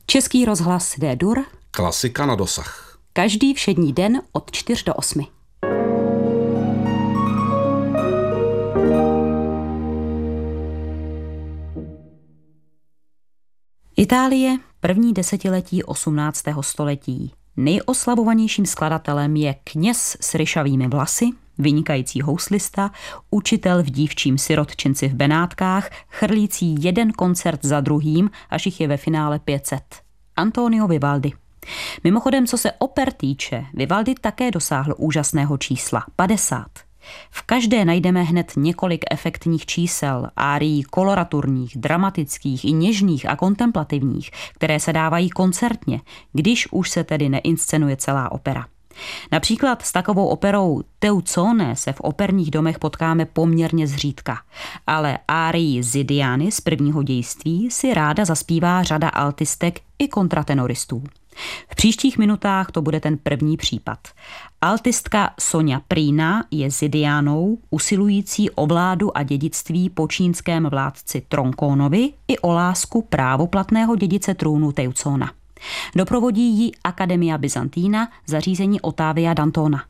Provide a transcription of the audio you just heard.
Český rozhlas D-dur. Klasika na dosah. Každý všední den od 4 do 8. Itálie, první desetiletí 18. století. Nejoslavovanějším skladatelem je kněz s ryšavými vlasy, vynikající houslista, učitel v dívčím sirotčinci v Benátkách, chrlící jeden koncert za druhým, až jich je ve finále 500. Antonio Vivaldi. Mimochodem, co se oper týče, Vivaldi také dosáhl úžasného čísla 50. V každé najdeme hned několik efektních čísel, árií koloraturních, dramatických i něžných a kontemplativních, které se dávají koncertně, když už se tedy neinscenuje celá opera. Například s takovou operou Teuzone se v operních domech potkáme poměrně zřídka, ale árii Zidiany z prvního dějství si ráda zaspívá řada altistek i kontratenoristů. V příštích minutách to bude ten první případ. Altistka Sonja Prýna je Zidianou, usilující o vládu a dědictví po čínském vládci Tronkónovi i o lásku právoplatného dědice trůnu Teuzona. Doprovodí ji Academia Byzantina, zařízení Ottavia Dantona.